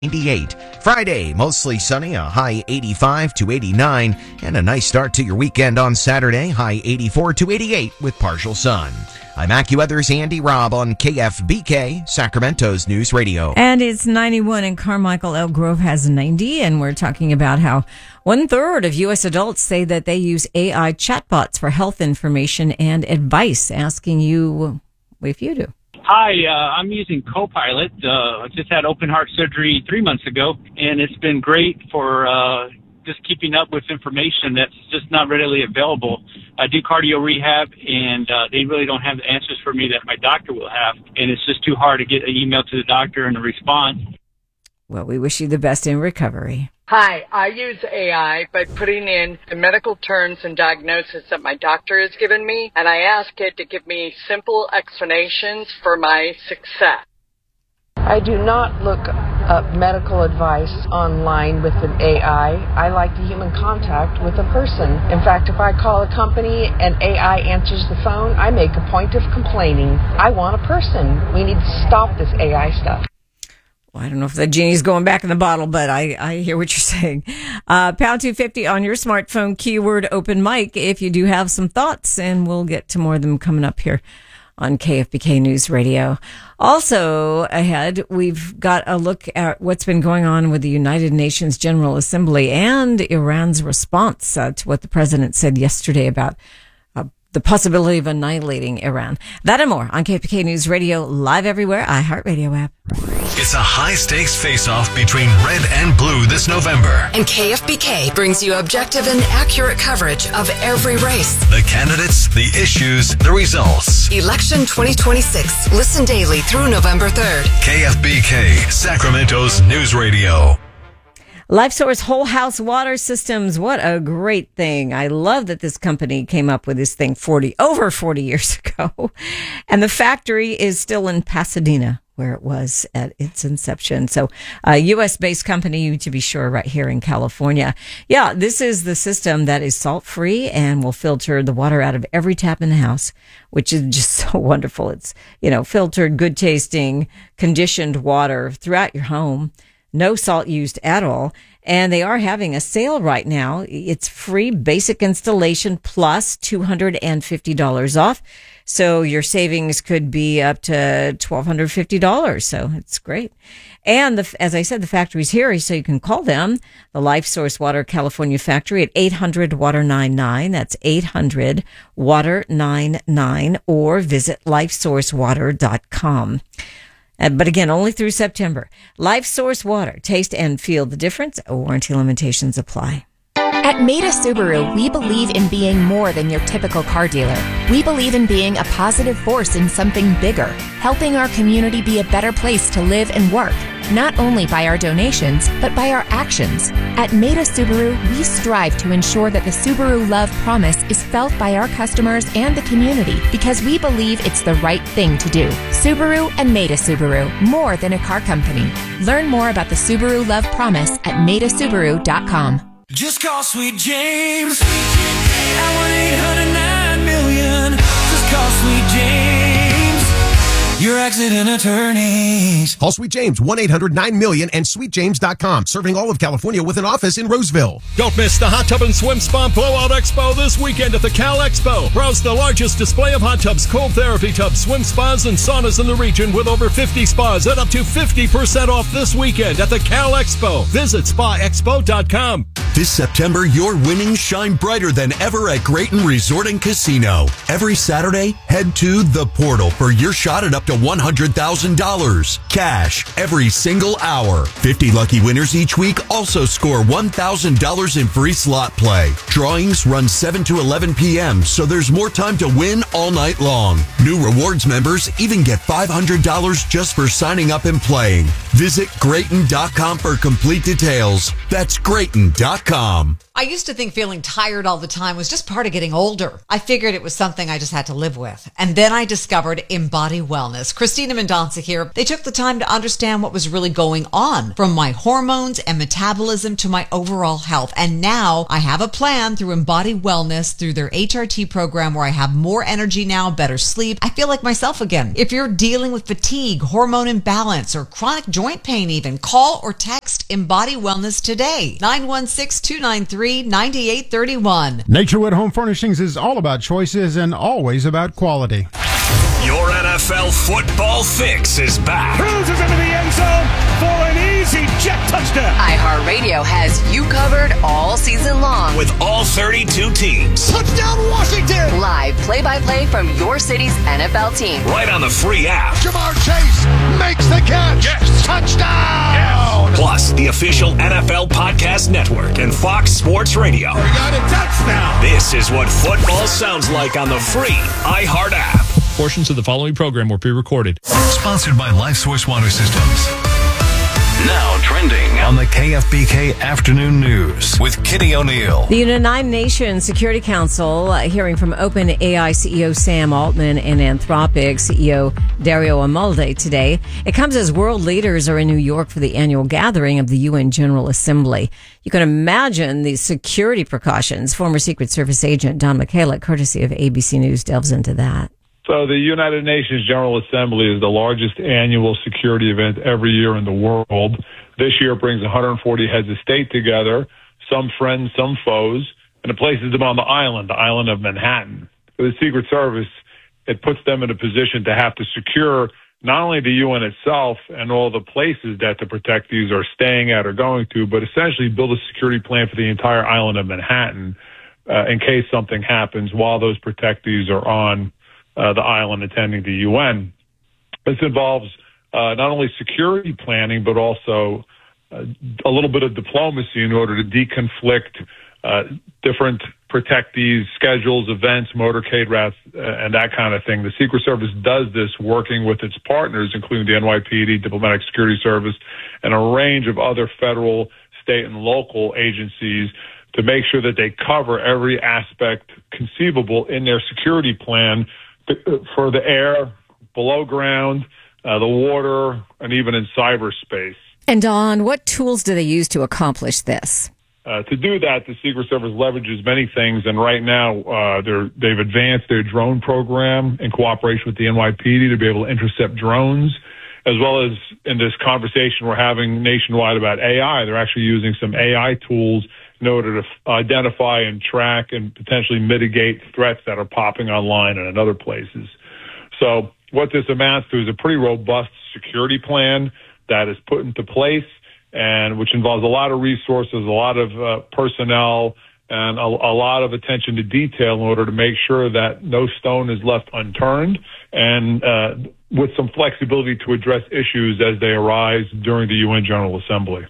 88. Friday, mostly sunny, a high 85 to 89, and a nice start to your weekend on Saturday, high 84 to 88 with partial sun. I'm AccuWeather's Andy Robb on KFBK, Sacramento's News Radio. And it's 91 in Carmichael. Elk Grove has 90, and we're talking about how 1/3 of U.S. adults say that they use AI chatbots for health information and advice, asking you if you do. Hi, I'm using Copilot. I just had open heart surgery 3 months ago, and it's been great for just keeping up with information that's just not readily available. I do cardio rehab, and they really don't have the answers for me that my doctor will have, and it's just too hard to get an email to the doctor and a response. Well, we wish you the best in recovery. Hi, I use AI by putting in the medical terms and diagnosis that my doctor has given me, and I ask it to give me simple explanations for my success. I do not look up medical advice online with an AI. I like the human contact with a person. In fact, if I call a company and AI answers the phone, I make a point of complaining. I want a person. We need to stop this AI stuff. Well, I don't know if the genie's going back in the bottle, but I hear what you're saying. Pound 250 on your smartphone, keyword open mic, if you do have some thoughts, and we'll get to more of them coming up here on KFBK News Radio. Also ahead, we've got a look at what's been going on with the United Nations General Assembly and Iran's response to what the president said yesterday about the possibility of annihilating Iran. That and more on KFBK News Radio, live everywhere, iHeartRadio app. It's a high-stakes face-off between red and blue this November. And KFBK brings you objective and accurate coverage of every race. The candidates, the issues, the results. Election 2026. Listen daily through November 3rd. KFBK, Sacramento's News Radio. LifeSource Whole House Water Systems. What a great thing. I love that this company came up with this thing over 40 years ago. And the factory is still in Pasadena, where it was at its inception. So a U.S.-based company, to be sure, right here in California. Yeah, this is the system that is salt-free and will filter the water out of every tap in the house, which is just so wonderful. It's, filtered, good-tasting, conditioned water throughout your home. No salt used at all. And they are having a sale right now. It's free basic installation plus $250 off. So your savings could be up to $1,250. So it's great. And as I said, the factory's here, so you can call them, the LifeSource Water California factory at 800-WATER-99. That's 800-WATER-99, or visit lifesourcewater.com. But again, only through September. LifeSource Water. Taste and feel the difference. Warranty limitations apply. At Maida Subaru, we believe in being more than your typical car dealer. We believe in being a positive force in something bigger, helping our community be a better place to live and work, not only by our donations, but by our actions. At Maida Subaru, we strive to ensure that the Subaru Love Promise is felt by our customers and the community because we believe it's the right thing to do. Subaru and Maida Subaru, more than a car company. Learn more about the Subaru Love Promise at maidasubaru.com. Just call Sweet James at 1-800-9-million. Just call Sweet James, your accident attorneys. Call Sweet James, 1-800-9-million and sweetjames.com. Serving all of California with an office in Roseville. Don't miss the Hot Tub and Swim Spa Blowout Expo this weekend at the Cal Expo. Browse the largest display of hot tubs, cold therapy tubs, swim spas, and saunas in the region with over 50 spas at up to 50% off this weekend at the Cal Expo. Visit spaexpo.com. This September, your winnings shine brighter than ever at Grayton Resort and Casino. Every Saturday, head to The Portal for your shot at up to $100,000. Cash every single hour. 50 lucky winners each week also score $1,000 in free slot play. Drawings run 7 to 11 p.m., so there's more time to win all night long. New rewards members even get $500 just for signing up and playing. Visit Grayton.com for complete details. That's Grayton.com. I used to think feeling tired all the time was just part of getting older. I figured it was something I just had to live with. And then I discovered Embody Wellness. Christina Mendonça here. They took the time to understand what was really going on, from my hormones and metabolism to my overall health. And now I have a plan through Embody Wellness, through their HRT program, where I have more energy now, better sleep. I feel like myself again. If you're dealing with fatigue, hormone imbalance, or chronic joint pain even, call or text Embody Wellness today. 916-293-9831. Naturewood Home Furnishings is all about choices and always about quality. Your NFL football fix is back. Cruises into the end zone for an easy jet touchdown. iHeartRadio has you covered all season long. With all 32 teams. Touchdown Washington! Live play-by-play from your city's NFL team. Right on the free app. Jamar Chase makes the catch. Yes. Touchdown! Yes. Plus, the official NFL Podcast Network and Fox Sports Radio. We got a touchdown! This is what football sounds like on the free iHeart app. Portions of the following program were pre-recorded. Sponsored by LifeSource Water Systems. Now trending on the KFBK Afternoon News with Kitty O'Neill. The United Nations Security Council hearing from OpenAI CEO Sam Altman and Anthropic CEO Dario Amodei today. It comes as world leaders are in New York for the annual gathering of the UN General Assembly. You can imagine the security precautions. Former Secret Service agent Don Michaela, courtesy of ABC News, delves into that. So the United Nations General Assembly is the largest annual security event every year in the world. This year it brings 140 heads of state together, some friends, some foes, and it places them on the island of Manhattan. For the Secret Service, it puts them in a position to have to secure not only the UN itself and all the places that the protectees are staying at or going to, but essentially build a security plan for the entire island of Manhattan in case something happens while those protectees are on the island attending the UN. This involves not only security planning, but also a little bit of diplomacy in order to deconflict different protectees, schedules, events, motorcade routes, and that kind of thing. The Secret Service does this working with its partners, including the NYPD, Diplomatic Security Service, and a range of other federal, state, and local agencies to make sure that they cover every aspect conceivable in their security plan for the air, below ground, the water, and even in cyberspace. And Don, what tools do they use to accomplish this? To do that, the Secret Service leverages many things, and right now they've advanced their drone program in cooperation with the NYPD to be able to intercept drones, as well as in this conversation we're having nationwide about AI. They're actually using some AI tools in order to identify and track and potentially mitigate threats that are popping online and in other places. So what this amounts to is a pretty robust security plan that is put into place, and which involves a lot of resources, a lot of personnel, and a lot of attention to detail in order to make sure that no stone is left unturned, and with some flexibility to address issues as they arise during the UN General Assembly.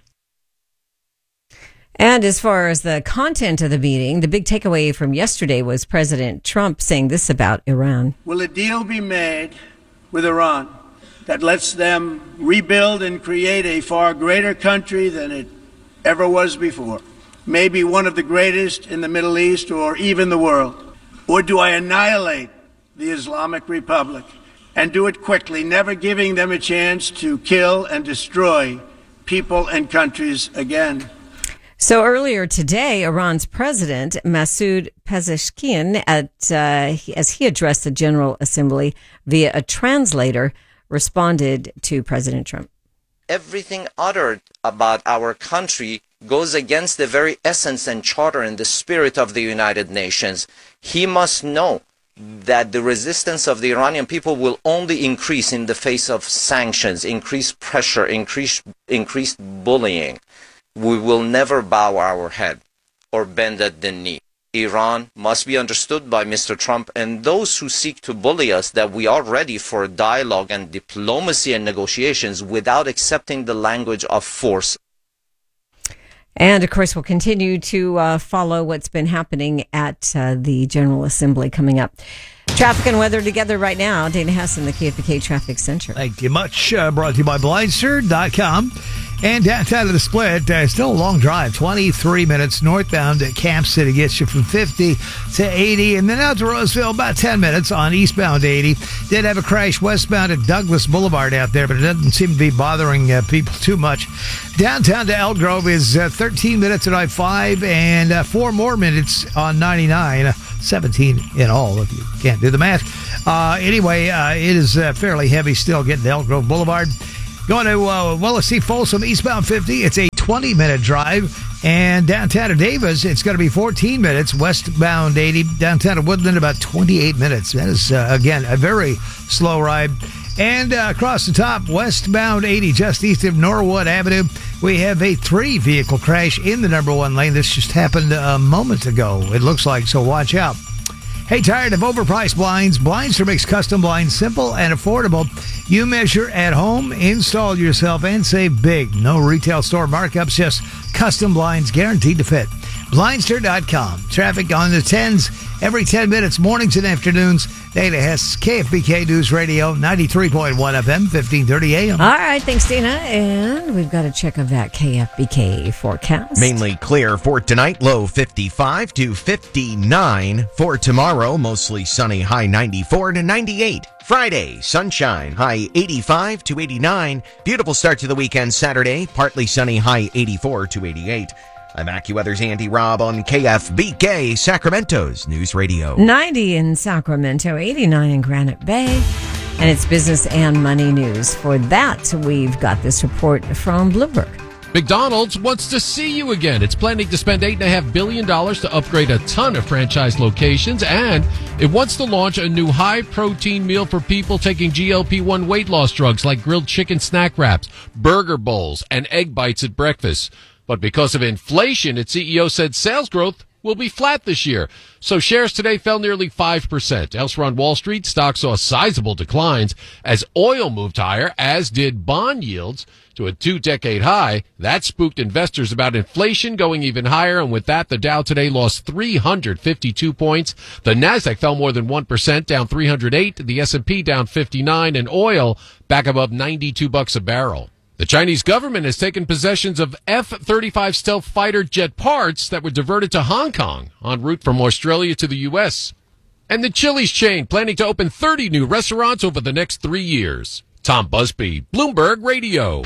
And as far as the content of the meeting, the big takeaway from yesterday was President Trump saying this about Iran. Will a deal be made with Iran that lets them rebuild and create a far greater country than it ever was before? Maybe one of the greatest in the Middle East or even the world? Or do I annihilate the Islamic Republic and do it quickly, never giving them a chance to kill and destroy people and countries again? So earlier today, Iran's president, Masoud Pezeshkian, as he addressed the General Assembly via a translator, responded to President Trump. Everything uttered about our country goes against the very essence and charter and the spirit of the United Nations. He must know that the resistance of the Iranian people will only increase in the face of sanctions, increased pressure, increased bullying. We will never bow our head or bend at the knee. Iran must be understood by Mr. Trump and those who seek to bully us that we are ready for dialogue and diplomacy and negotiations without accepting the language of force. And, of course, we'll continue to follow what's been happening at the General Assembly coming up. Traffic and weather together right now. Dana Hess in the KFBK Traffic Center. Thank you much. Brought to you by Blindster.com. And downtown to the Split, still a long drive, 23 minutes. Northbound at Camp City gets you from 50 to 80. And then out to Roseville, about 10 minutes on eastbound 80. Did have a crash westbound at Douglas Boulevard out there, but it doesn't seem to be bothering people too much. Downtown to Elk Grove is 13 minutes at I-5 and 4 more minutes on 99. 17 in all, if you can't do the math. Anyway, it is fairly heavy still getting to Elk Grove Boulevard. Going to Willisee Folsom, eastbound 50. It's a 20-minute drive. And downtown to Davis, it's going to be 14 minutes. Westbound 80. Downtown to Woodland, about 28 minutes. That is, again, a very slow ride. And across the top, westbound 80, just east of Norwood Avenue, we have a 3-vehicle crash in the number 1 lane. This just happened a moment ago, it looks like, so watch out. Hey, tired of overpriced blinds? Blindster makes custom blinds simple and affordable. You measure at home, install yourself, and save big. No retail store markups, just custom blinds guaranteed to fit. Blindster.com. Traffic on the 10s every 10 minutes, mornings and afternoons. Dana Hess, KFBK News Radio, 93.1 FM, 1530 AM. All right, thanks, Dana. And we've got a check of that KFBK forecast. Mainly clear for tonight, low 55 to 59. For tomorrow, mostly sunny, high 94 to 98. Friday, sunshine, high 85 to 89. Beautiful start to the weekend Saturday, partly sunny, high 84 to 88. I'm AccuWeather's Andy Robb on KFBK, Sacramento's News Radio. 90 in Sacramento, 89 in Granite Bay. And it's business and money news. For that, we've got this report from Bloomberg. McDonald's wants to see you again. It's planning to spend $8.5 billion to upgrade a ton of franchise locations, and it wants to launch a new high-protein meal for people taking GLP-1 weight loss drugs like grilled chicken snack wraps, burger bowls, and egg bites at breakfast. But because of inflation, its CEO said sales growth will be flat this year. So shares today fell nearly 5%. Elsewhere on Wall Street, stocks saw sizable declines as oil moved higher, as did bond yields to a 2-decade high. That spooked investors about inflation going even higher, and with that, the Dow today lost 352 points. The Nasdaq fell more than 1%, down 308. The S&P down 59, and oil back above $92 a barrel. The Chinese government has taken possessions of F-35 stealth fighter jet parts that were diverted to Hong Kong en route from Australia to the U.S. And the Chili's chain planning to open 30 new restaurants over the next 3 years. Tom Busby, Bloomberg Radio.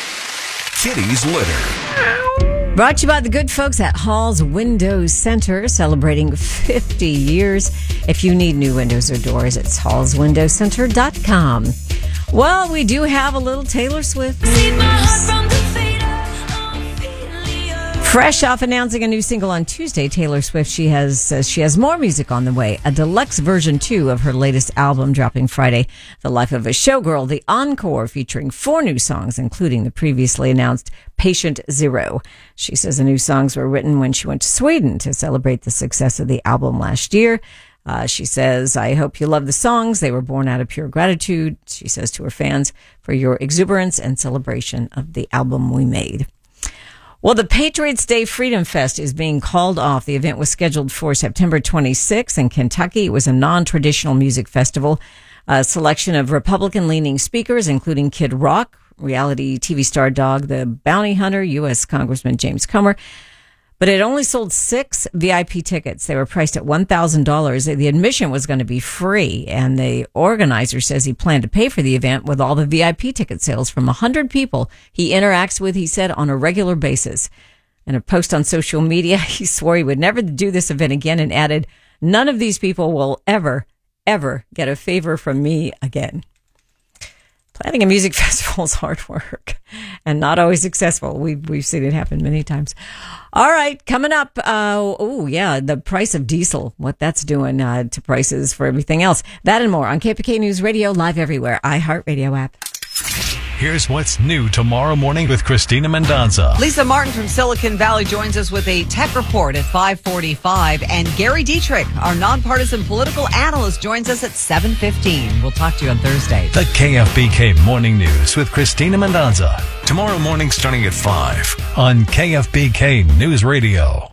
Kitty's Litter. Brought to you by the good folks at Hall's Windows Center, celebrating 50 years. If you need new windows or doors, it's hallswindowscenter.com. Well, we do have a little Taylor Swift news. Fresh off announcing a new single on Tuesday, Taylor Swift says she has more music on the way. A deluxe version 2 of her latest album dropping Friday, The Life of a Showgirl, the encore featuring 4 new songs, including the previously announced Patient Zero. She says the new songs were written when she went to Sweden to celebrate the success of the album last year. She says, I hope you love the songs. They were born out of pure gratitude, she says to her fans, for your exuberance and celebration of the album we made. Well, the Patriots Day Freedom Fest is being called off. The event was scheduled for September 26th in Kentucky. It was a non-traditional music festival. A selection of Republican-leaning speakers, including Kid Rock, reality TV star Dog the Bounty Hunter, U.S. Congressman James Comer. But it only sold 6 VIP tickets. They were priced at $1,000. The admission was going to be free, and the organizer says he planned to pay for the event with all the VIP ticket sales from 100 people he interacts with, he said, on a regular basis. In a post on social media, he swore he would never do this event again and added, none of these people will ever get a favor from me again. Planning a music festival is hard work and not always successful. We've seen it happen many times. All right, coming up. The price of diesel, what that's doing to prices for everything else. That and more on KPK News Radio, live everywhere, iHeartRadio app. Here's what's new tomorrow morning with Christina Mendonza. Lisa Martin from Silicon Valley joins us with a tech report at 5:45, and Gary Dietrich, our nonpartisan political analyst, joins us at 7:15. We'll talk to you on Thursday. The KFBK Morning News with Christina Mendonza. Tomorrow morning starting at 5 on KFBK News Radio.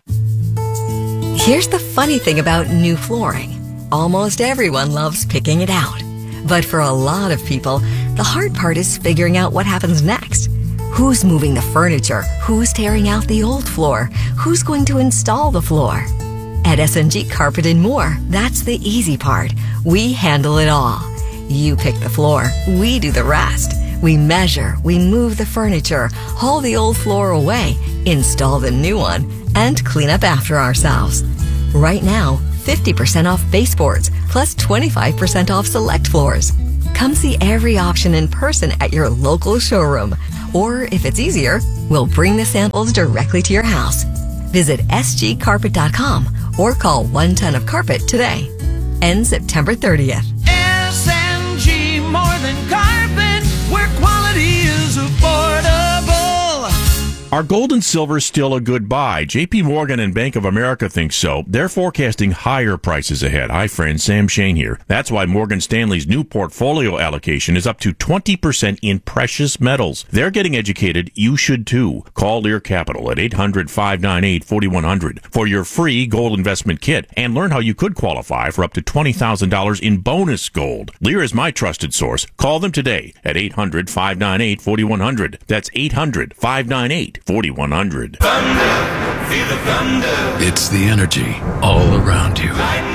Here's the funny thing about new flooring. Almost everyone loves picking it out. But for a lot of people, the hard part is figuring out what happens next. Who's moving the furniture? Who's tearing out the old floor? Who's going to install the floor? At SNG Carpet and More, that's the easy part. We handle it all. You pick the floor, we do the rest. We measure, we move the furniture, haul the old floor away, install the new one, and clean up after ourselves. Right now, 50% off baseboards, plus 25% off select floors. Come see every option in person at your local showroom. Or if it's easier, we'll bring the samples directly to your house. Visit sgcarpet.com or call 1 ton of carpet today. Ends September 30th. SMG, more than carpet, where quality is affordable. Are gold and silver still a good buy? JP Morgan and Bank of America think so. They're forecasting higher prices ahead. Hi, friends. Sam Shane here. That's why Morgan Stanley's new portfolio allocation is up to 20% in precious metals. They're getting educated. You should too. Call Lear Capital at 800-598-4100 for your free gold investment kit and learn how you could qualify for up to $20,000 in bonus gold. Lear is my trusted source. Call them today at 800-598-4100. That's 800-598-4100. Thunder, feel the thunder. It's the energy all around you.